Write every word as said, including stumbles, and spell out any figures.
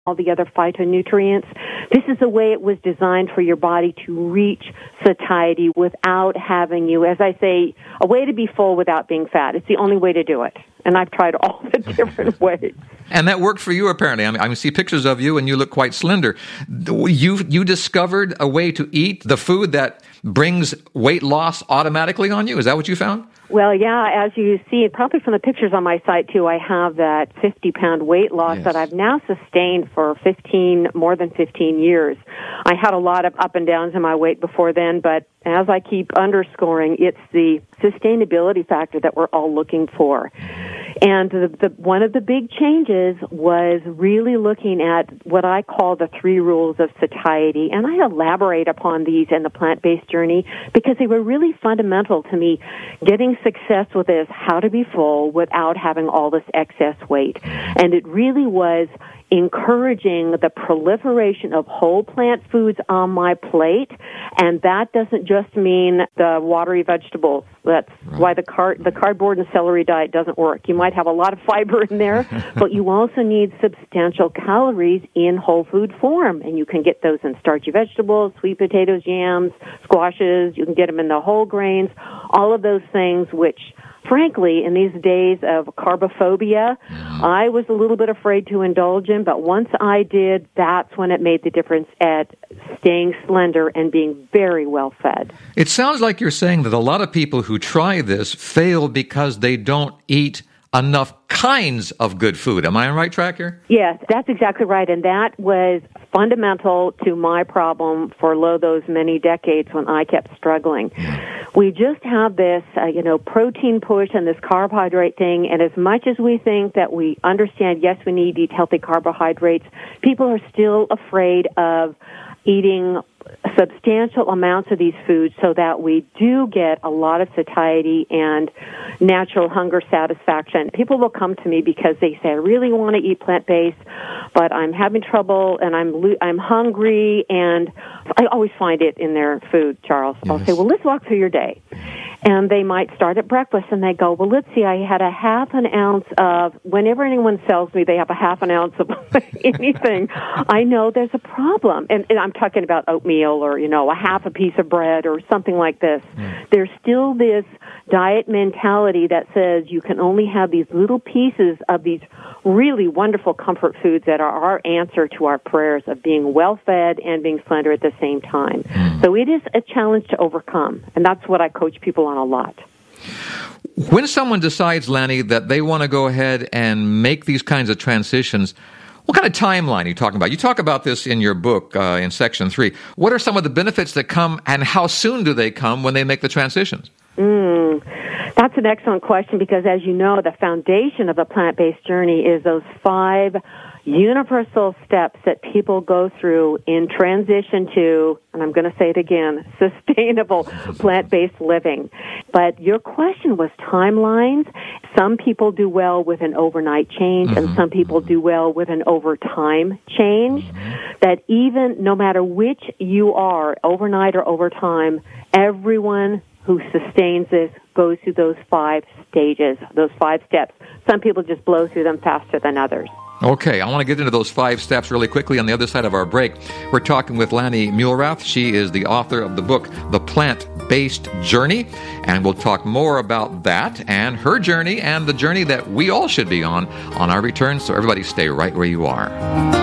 all the other phytonutrients. This is the way it was designed for your body to reach satiety without having you, as I say, a way to be full without being fat. It's the only way to do it. And I've tried all the different ways. And that worked for you, apparently. I mean, I see pictures of you, and you look quite slender. You you discovered a way to eat the food that brings weight loss automatically on you? Is that what you found? Well, yeah, as you see, probably from the pictures on my site, too, I have that fifty-pound weight loss Yes. that I've now sustained for fifteen, more than fifteen years. I had a lot of up and downs in my weight before then, but as I keep underscoring, it's the sustainability factor that we're all looking for. And the, the, one of the big changes was really looking at what I call the three rules of satiety. And I elaborate upon these in the plant-based journey because they were really fundamental to me getting success with this, how to be full without having all this excess weight. And it really was encouraging the proliferation of whole plant foods on my plate, and that doesn't just mean the watery vegetables. That's right. why the card the cardboard and celery diet doesn't work. You might have a lot of fiber in there, but you also need substantial calories in whole food form, and you can get those in starchy vegetables, sweet potatoes, yams, squashes. You can get them in the whole grains, all of those things which, frankly, in these days of carbophobia, I was a little bit afraid to indulge in, but once I did, that's when it made the difference at staying slender and being very well fed. It sounds like you're saying that a lot of people who try this fail because they don't eat enough kinds of good food. Am I on the right track here? Yes, that's exactly right. And that was fundamental to my problem for lo those many decades when I kept struggling. We just have this, uh, you know, protein push and this carbohydrate thing, and as much as we think that we understand, yes, we need to eat healthy carbohydrates, people are still afraid of eating substantial amounts of these foods so that we do get a lot of satiety and natural hunger satisfaction. People will come to me because they say, I really want to eat plant-based, but I'm having trouble and I'm lo- I'm hungry, and I always find it in their food, Charles. Yes. I'll say, well, let's walk through your day. And they might start at breakfast and they go, well, let's see, I had a half an ounce of, whenever anyone sells me they have a half an ounce of anything, I know there's a problem. And, and I'm talking about oatmeal or, you know, a half a piece of bread or something like this. Mm. There's still this diet mentality that says you can only have these little pieces of these really wonderful comfort foods that are our answer to our prayers of being well-fed and being slender at the same time. Mm. So it is a challenge to overcome, and that's what I coach people on a lot. When someone decides, Lanny, that they want to go ahead and make these kinds of transitions, what kind of timeline are you talking about? You talk about this in your book uh, in section three. What are some of the benefits that come, and how soon do they come when they make the transitions? Mm, that's an excellent question because, as you know, the foundation of the plant-based journey is those five universal steps that people go through in transition to, and I'm going to say it again, sustainable plant-based living. But your question was timelines. Some people do well with an overnight change, mm-hmm. and some people do well with an overtime change. Mm-hmm. That even, no matter which you are, overnight or overtime, everyone who sustains this goes through those five stages, those five steps. Some people just blow through them faster than others. Okay, I want to get into those five steps really quickly on the other side of our break. We're talking with Lanny Muhlrath. She is the author of the book, The Plant-Based Journey, and we'll talk more about that and her journey and the journey that we all should be on on our return, so everybody stay right where you are.